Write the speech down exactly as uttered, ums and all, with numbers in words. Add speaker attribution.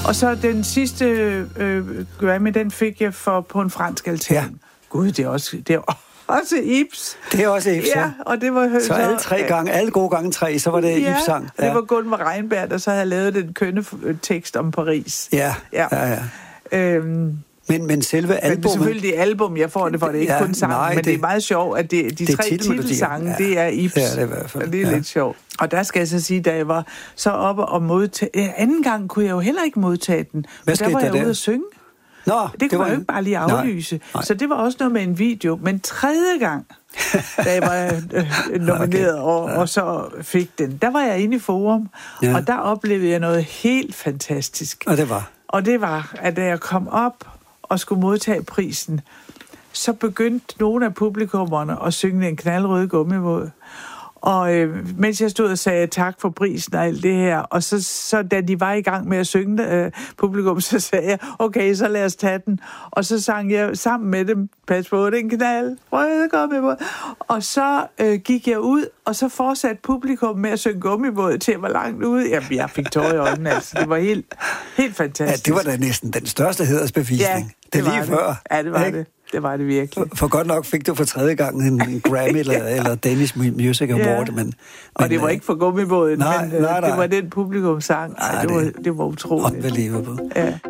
Speaker 1: Og så den sidste øh, Grammy, den fik jeg for på en fransk altan. Ja. Gud, det er også... Det er også Ibs.
Speaker 2: Det er også Ibs, ja.
Speaker 1: Ja, og det var...
Speaker 2: Så, så alle tre gange, alle gode gange tre, så var det
Speaker 1: ja,
Speaker 2: Ibs-sang.
Speaker 1: Ja, det var Gunvar Regnberg, der så havde lavet den kønne tekst om Paris.
Speaker 2: Ja, ja, ja. ja.
Speaker 1: Øhm,
Speaker 2: men, men selve albumet...
Speaker 1: Men selvfølgelig det album, jeg får det for, det er ikke ja, kun sang, nej, men det, det er meget sjovt, at det, de det tre titelsange, ja. Det er Ibs.
Speaker 2: Ja, det er i hvert fald.
Speaker 1: Og det er ja. lidt sjovt. Og der skal jeg så sige, da jeg var så oppe og modtage... Anden gang kunne jeg jo heller ikke modtage den.
Speaker 2: Hvad skete
Speaker 1: der var
Speaker 2: der
Speaker 1: jeg
Speaker 2: der?
Speaker 1: ude at synge.
Speaker 2: Nå,
Speaker 1: det kunne det var... man jo ikke bare lige aflyse. Nej, nej. Så det var også noget med en video. Men tredje gang, da jeg var øh, nomineret okay. og, og så fik den, der var jeg inde i Forum, ja. Og der oplevede jeg noget helt fantastisk.
Speaker 2: Og det var?
Speaker 1: Og det var, at da jeg kom op og skulle modtage prisen, så begyndte nogle af publikummerne at synge En knaldrød gummivåd. Og øh, mens jeg stod og sagde tak for prisen og alt det her, og så, så da de var i gang med at synge øh, publikum, så sagde jeg, okay, så lad os tage den. Og så sang jeg sammen med dem, pas på den knald, røde gummivåd. Og så øh, gik jeg ud, og så fortsatte publikum med at synge gummivåd til jeg var langt ude. Jamen, jeg fik tårer i øjnene, altså. Det var helt, helt fantastisk.
Speaker 2: Ja, det var da næsten den største hædersbevisning. Ja,
Speaker 1: det,
Speaker 2: det
Speaker 1: var
Speaker 2: lige
Speaker 1: det.
Speaker 2: Før.
Speaker 1: Ja, det var
Speaker 2: ikke?
Speaker 1: det. Det var det virkelig.
Speaker 2: For, for godt nok fik du for tredje gang en Grammy ja. eller, eller Danish Music Award. Ja. Men, men,
Speaker 1: og det var ikke for gummibåden,
Speaker 2: nej,
Speaker 1: men nej, nej. Det var den publikum sang. Ej, det, det, var, det var utroligt.
Speaker 2: Unbelievable.
Speaker 1: Ja.